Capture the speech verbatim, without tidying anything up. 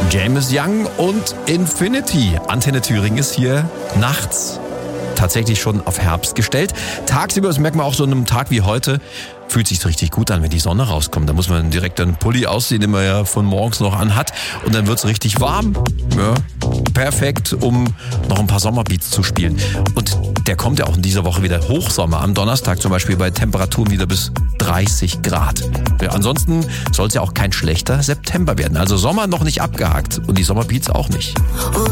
James Young und Infinity. Antenne Thüringen ist hier nachts tatsächlich schon auf Herbst gestellt. Tagsüber, das merkt man auch so an einem Tag wie heute, fühlt sich richtig gut an, wenn die Sonne rauskommt. Da muss man direkt einen Pulli ausziehen, den man ja von morgens noch anhat. Und dann wird's richtig warm. Ja, perfekt, um noch ein paar Sommerbeats zu spielen. Und der kommt ja auch in dieser Woche wieder Hochsommer. Am Donnerstag zum Beispiel bei Temperaturen wieder bis dreißig Grad. Ja, ansonsten soll es ja auch kein schlechter September werden. Also Sommer noch nicht abgehakt und die Sommerbeats auch nicht.